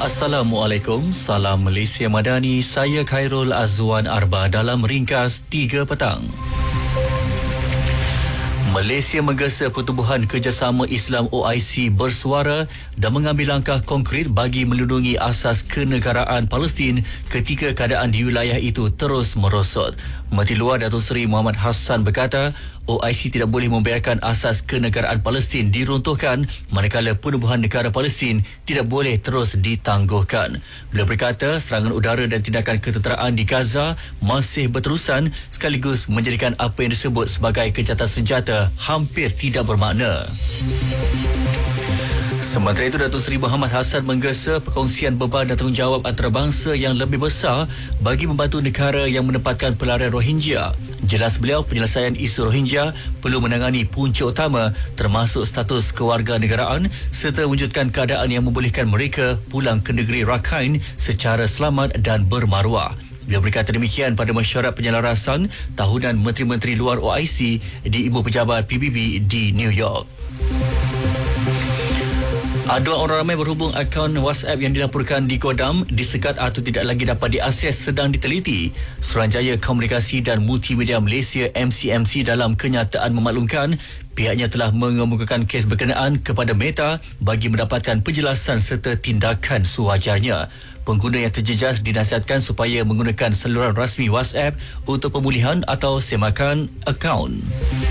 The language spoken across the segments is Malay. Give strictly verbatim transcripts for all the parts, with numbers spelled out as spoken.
Assalamualaikum, salam Malaysia Madani. Saya Khairul Azwan Arba dalam ringkas tiga petang. Malaysia menggesa Pertubuhan Kerjasama Islam O I C bersuara dan mengambil langkah konkret bagi melindungi asas kenegaraan Palestin ketika keadaan di wilayah itu terus merosot. Menteri Luar Datuk Seri Muhammad Hassan berkata, O I C tidak boleh membiarkan asas kenegaraan Palestin diruntuhkan manakala penubuhan negara Palestin tidak boleh terus ditangguhkan. Beliau berkata serangan udara dan tindakan ketenteraan di Gaza masih berterusan sekaligus menjadikan apa yang disebut sebagai gencatan senjata hampir tidak bermakna. Sementara itu, Datuk Seri Muhammad Hassan menggesa perkongsian beban dan tanggungjawab antarabangsa yang lebih besar bagi membantu negara yang menempatkan pelarian Rohingya. Jelas beliau, penyelesaian isu Rohingya perlu menangani punca utama termasuk status kewarganegaraan serta wujudkan keadaan yang membolehkan mereka pulang ke negeri Rakhine secara selamat dan bermaruah. Beliau berkata demikian pada mesyuarat penyelarasan tahunan Menteri-Menteri Luar O I C di Ibu Pejabat P B B di New York. Aduan orang ramai berhubung akaun WhatsApp yang dilaporkan di Kodam disekat atau tidak lagi dapat diakses sedang diteliti. Suruhanjaya Komunikasi dan Multimedia Malaysia M C M C dalam kenyataan memaklumkan pihaknya telah mengemukakan kes berkenaan kepada Meta bagi mendapatkan penjelasan serta tindakan sewajarnya. Pengguna yang terjejas dinasihatkan supaya menggunakan saluran rasmi WhatsApp untuk pemulihan atau semakan akaun.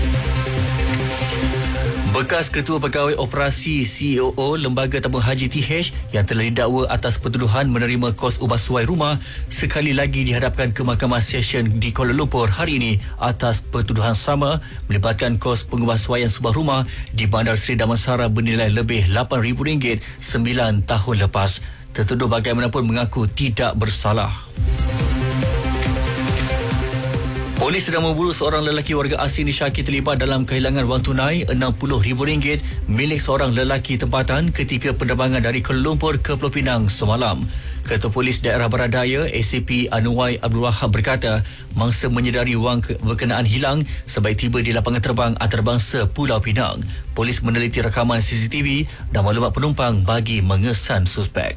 Bekas Ketua Pegawai Operasi C E O Lembaga Tabung Haji T H yang telah didakwa atas pertuduhan menerima kos ubah suai rumah sekali lagi dihadapkan ke Mahkamah Session di Kuala Lumpur hari ini atas pertuduhan sama melibatkan kos pengubah suaian sebuah rumah di Bandar Seri Damansara bernilai lebih lapan ribu ringgit sembilan tahun lepas. Tertuduh bagaimanapun mengaku tidak bersalah. Polis sedang memburu seorang lelaki warga asing disyaki terlibat dalam kehilangan wang tunai enam puluh ribu ringgit milik seorang lelaki tempatan ketika penerbangan dari Kuala Lumpur ke Pulau Pinang semalam. Ketua Polis Daerah Barat Daya A C P Anuwai Abdul Wahab berkata mangsa menyedari wang berkenaan hilang sebaik tiba di lapangan terbang antarabangsa Pulau Pinang. Polis meneliti rakaman C C T V dan maklumat penumpang bagi mengesan suspek.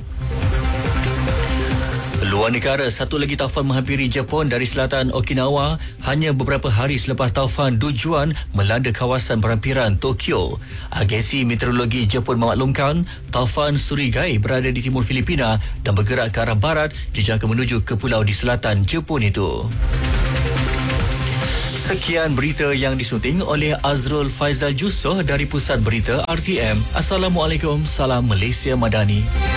Luar negara, satu lagi taufan menghampiri Jepun dari selatan Okinawa hanya beberapa hari selepas taufan Dujuan melanda kawasan perhampiran Tokyo. Agensi Meteorologi Jepun memaklumkan taufan Surigai berada di timur Filipina dan bergerak ke arah barat dijangka menuju ke pulau di selatan Jepun itu. Sekian berita yang disunting oleh Azrul Faizal Jusoh dari Pusat Berita R T M. Assalamualaikum, salam Malaysia Madani.